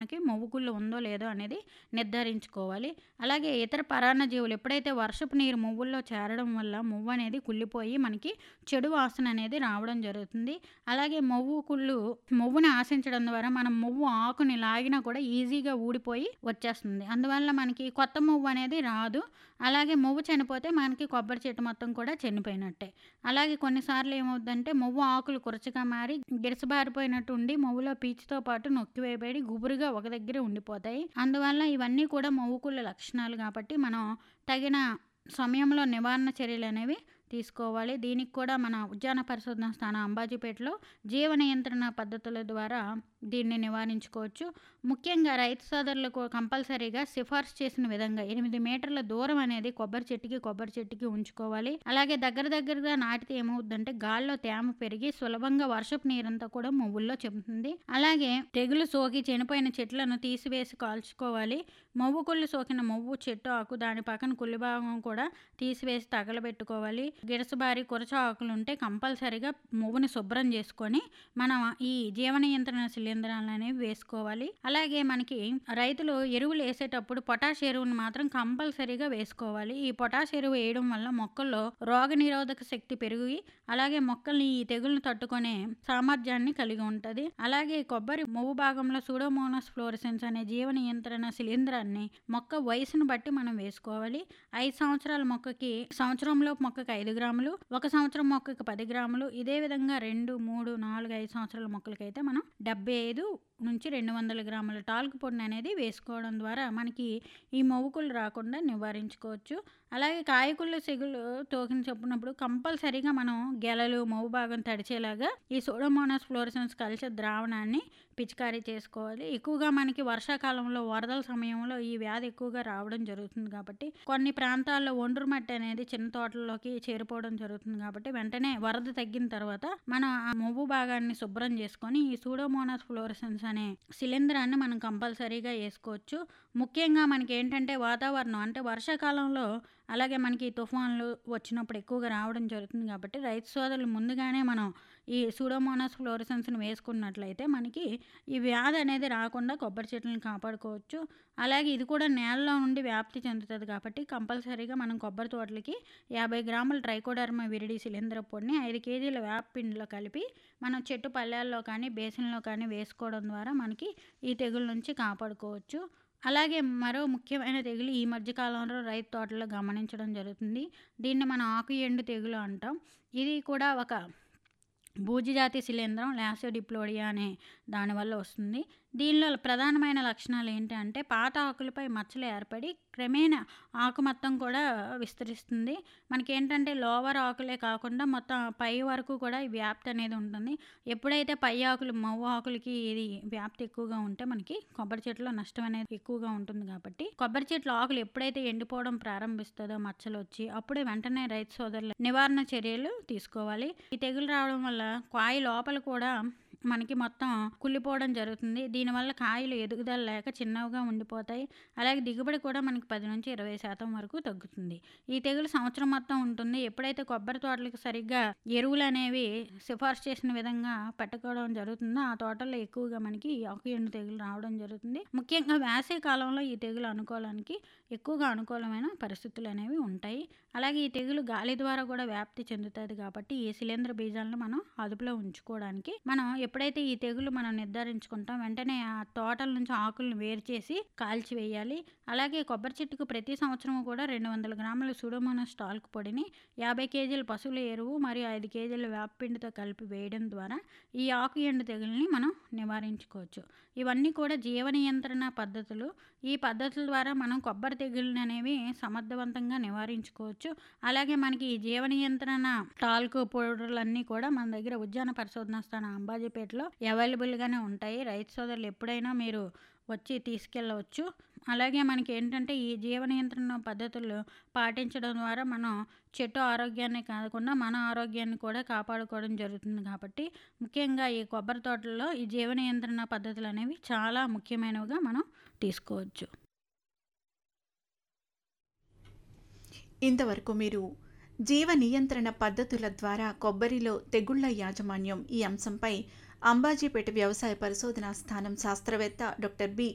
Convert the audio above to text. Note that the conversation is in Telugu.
మనకి మొవ్వు కుళ్ళు ఉందో లేదో అనేది నిర్ధారించుకోవాలి. అలాగే ఇతర పరాన్నజీవులు ఎప్పుడైతే వర్షపు నీరు మొవ్వుల్లో చేరడం వల్ల మొవ్వు అనేది కుళ్ళిపోయి మనకి చెడు వాసన అనేది రావడం జరుగుతుంది. అలాగే మొవ్వుని ఆశించడం ద్వారా మనం మొవ్వు ఆకుని లాగినా కూడా ఈజీగా ఊడిపోయి వచ్చేస్తుంది. అందువల్ల మనకి కొత్త మొవ్వు అనేది రాదు. అలాగే మొవ్వు చనిపోతే మనకి కొబ్బరి చెట్టు మొత్తం కూడా చనిపోయినట్టే. అలాగే కొన్నిసార్లు ఏమవుద్దంటే మొవ్వు ఆకులు కురచగా మారి గిరసబారిపోయినట్టు ఉండి మొవ్వులో పీచుతో పాటు నొక్కివేయబడి గుబురుగా ఒక దగ్గరే ఉండిపోతాయి. అందువల్ల ఇవన్నీ కూడా మొవ్వు కుళ్ళు లక్షణాలు కాబట్టి మనం తగిన సమయంలో నివారణ చర్యలు అనేవి తీసుకోవాలి. దీనికి కూడా మన ఉద్యాన పరిశోధన స్థానం అంబాజీపేటలో జీవ నియంత్రణ పద్ధతుల ద్వారా దీన్ని నివారించుకోవచ్చు. ముఖ్యంగా రైతు సోదరులకు కంపల్సరీగా సిఫార్సు చేసిన విధంగా 8 మీటర్ల దూరం అనేది కొబ్బరి చెట్టుకి ఉంచుకోవాలి. అలాగే దగ్గరగా నాటితే ఏమవుద్దంటే గాల్లో తేమ పెరిగి సులభంగా వర్షపు నీరంతా కూడా మొవ్వుల్లో చెందుతుంది. అలాగే తెగులు సోకి చనిపోయిన చెట్లను తీసివేసి కాల్చుకోవాలి. మొవ్వు కుళ్ళు సోకిన మొవ్వు చెట్టు ఆకు దాని పక్కన కుళ్ళి భాగం కూడా తీసివేసి తగలబెట్టుకోవాలి. గిరసబారి కురచ ఆకులు ఉంటే కంపల్సరీగా మొవ్వుని శుభ్రం చేసుకొని మనం ఈ జీవ నియంత్రణ శిలీంధ్రాలు అనేవి వేసుకోవాలి. అలాగే మనకి రైతులు ఎరువులు వేసేటప్పుడు పొటాష్ ఎరువుని మాత్రం కంపల్సరీగా వేసుకోవాలి. ఈ పొటాష్ ఎరువు వేయడం వల్ల మొక్కల్లో రోగ నిరోధక శక్తి పెరిగి అలాగే మొక్కల్ని ఈ తెగులను తట్టుకునే సామర్థ్యాన్ని కలిగి ఉంటుంది. అలాగే కొబ్బరి మొవ్వు భాగంలో సూడోమోనాస్ ఫ్లోరెసెన్స్ అనే జీవ నియంత్రణ శిలీంధ్రాన్ని మొక్క వయసును బట్టి మనం వేసుకోవాలి. 5 సంవత్సరాల మొక్కకి సంవత్సరంలోపు మొక్కకి 5 గ్రాములు, 1 సంవత్సరం మొక్కకి 10 గ్రాములు, ఇదే విధంగా 2, 3, 4, 5 సంవత్సరాల మొక్కలకైతే మనం 75 నుంచి 200 గ్రాముల టాల్క్ పొడిని అనేది వేసుకోవడం ద్వారా మనకి ఈ మొవ్వు కుళ్ళు రాకుండా నివారించుకోవచ్చు. అలాగే కాయకుళ్ళు సెగులు తోకిన చెప్పినప్పుడు కంపల్సరీగా మనం గెలలు మొవ్వు భాగం తడిచేలాగా ఈ సూడోమోనాస్ ఫ్లోరెసెన్స్ కల్చర్ ద్రావణాన్ని పిచికారీ చేసుకోవాలి. ఎక్కువగా మనకి వర్షాకాలంలో వరదల సమయంలో ఈ వ్యాధి ఎక్కువగా రావడం జరుగుతుంది కాబట్టి కొన్ని ప్రాంతాల్లో ఒండ్రు మట్టి అనేది చిన్న తోటల్లోకి చేరిపోవడం జరుగుతుంది కాబట్టి వెంటనే వరద తగ్గిన తర్వాత మనం ఆ మొవ్వు భాగాన్ని శుభ్రం చేసుకొని ఈ సూడోమోనాస్ ఫ్లోరెసెన్స్ అనే శిలీంధ్రాన్ని మనం కంపల్సరీగా వేసుకోవచ్చు. ముఖ్యంగా మనకి ఏంటంటే వాతావరణం అంటే వర్షాకాలంలో అలాగే మనకి తుఫాన్లు వచ్చినప్పుడు ఎక్కువగా రావడం జరుగుతుంది కాబట్టి రైతు సోదరులు ముందుగానే మనం ఈ సూడోమోనాస్ ఫ్లోరెసెన్స్ని వేసుకున్నట్లయితే మనకి ఈ వ్యాధి అనేది రాకుండా కొబ్బరి చెట్లను కాపాడుకోవచ్చు. అలాగే ఇది కూడా నేలలో నుండి వ్యాప్తి చెందుతుంది కాబట్టి కంపల్సరీగా మనం కొబ్బరి తోటలకి 50 గ్రాముల ట్రైకోడర్మా విరిడి శిలీంధ్ర పొడిని 5 కేజీల వేప పిండిలో కలిపి మనం చెట్టు పళ్ళాల్లో కానీ బేసిన్లో కానీ వేసుకోవడం ద్వారా మనకి ఈ తెగుల నుంచి కాపాడుకోవచ్చు. అలాగే మరో ముఖ్యమైన తెగులు ఈ మధ్యకాలంలో రైతు తోటల్లో గమనించడం జరుగుతుంది. దీన్ని మనం ఆకు ఎండు తెగులు అంటాం. ఇది కూడా ఒక బూజుజాతి శిలీంధ్రం లాసోడిప్లోడియా అనే దానివల్ల వస్తుంది. దీనిలో ప్రధానమైన లక్షణాలు ఏంటి అంటే పాత ఆకులపై మచ్చలు ఏర్పడి క్రమేణా ఆకు మొత్తం కూడా విస్తరిస్తుంది. మనకేంటంటే లోవర్ ఆకులే కాకుండా మొత్తం పై వరకు కూడా ఈ వ్యాప్తి అనేది ఉంటుంది. ఎప్పుడైతే పై ఆకులు మొవ్వు ఆకులకి ఇది వ్యాప్తి ఎక్కువగా ఉంటే మనకి కొబ్బరి చెట్టులో నష్టం అనేది ఎక్కువగా ఉంటుంది కాబట్టి కొబ్బరి చెట్ల ఆకులు ఎప్పుడైతే ఎండిపోవడం ప్రారంభిస్తుందో మచ్చలు వచ్చి అప్పుడే వెంటనే రైతు సోదరులు నివారణ చర్యలు తీసుకోవాలి. ఈ తెగులు రావడం వల్ల కాయ లోపల కూడా మనకి మొత్తం కుళ్ళిపోవడం జరుగుతుంది. దీనివల్ల కాయలు ఎదుగుదల లేక చిన్నవిగా ఉండిపోతాయి. అలాగే దిగుబడి కూడా మనకి 10 నుంచి 20% వరకు తగ్గుతుంది. ఈ తెగులు సంవత్సరం మొత్తం ఉంటుంది. ఎప్పుడైతే కొబ్బరి తోటలకు సరిగ్గా ఎరువులు అనేవి సిఫార్సు చేసిన విధంగా పెట్టుకోవడం జరుగుతుందో ఆ తోటల్లో ఎక్కువగా మనకి ఆకు ఎండు తెగులు రావడం జరుగుతుంది. ముఖ్యంగా వేసవి కాలంలో ఈ తెగులు ఎక్కువగా అనుకూలమైన పరిస్థితులు అనేవి ఉంటాయి. అలాగే ఈ తెగులు గాలి ద్వారా కూడా వ్యాప్తి చెందుతుంది కాబట్టి ఈ శిలీంధ్ర బీజాలను మనం అదుపులో ఉంచుకోవడానికి మనం ఎప్పుడైతే ఈ తెగులు మనం నిర్ధారించుకుంటాం వెంటనే ఆ తోటల నుంచి ఆకులను వేరు చేసి కాల్చివేయాలి. అలాగే కొబ్బరి చెట్టుకు ప్రతి సంవత్సరం కూడా 200 గ్రాముల సూడోమోనాస్ టాల్క్ పొడిని 50 కేజీల పశువుల ఎరువు మరియు 5 కేజీల వేపపిండితో కలిపి వేయడం ద్వారా ఈ ఆకు ఎండు తెగుల్ని మనం నివారించుకోవచ్చు. ఇవన్నీ కూడా జీవ నియంత్రణ పద్ధతులు. ఈ పద్ధతుల ద్వారా మనం కొబ్బరి తెగుళ్ళని అనేవి సమర్థవంతంగా నివారించుకోవచ్చు. అలాగే మనకి ఈ జీవ నియంత్రణ టాల్క్ పౌడర్లన్నీ కూడా మన దగ్గర ఉద్యాన పరిశోధన స్థానం అంబాజీపేటలో అవైలబుల్గానే ఉంటాయి. రైతు సోదరులు ఎప్పుడైనా మీరు వచ్చి తీసుకెళ్ళవచ్చు. అలాగే మనకి ఏంటంటే ఈ జీవ నియంత్రణ పద్ధతులు పాటించడం ద్వారా మనం చెట్టు ఆరోగ్యాన్ని కాకుండా మన ఆరోగ్యాన్ని కూడా కాపాడుకోవడం జరుగుతుంది కాబట్టి ముఖ్యంగా ఈ కొబ్బరి తోటల్లో ఈ జీవ నియంత్రణ పద్ధతులు అనేవి చాలా ముఖ్యమైనవిగా మనం తీసుకోవచ్చు. ఇంతవరకు మీరు జీవ నియంత్రణ పద్ధతుల ద్వారా కొబ్బరిలో తెగుళ్ల యాజమాన్యం ఈ అంశంపై అంబాజీపేట వ్యవసాయ పరిశోధనా స్థానం శాస్త్రవేత్త డాక్టర్ బి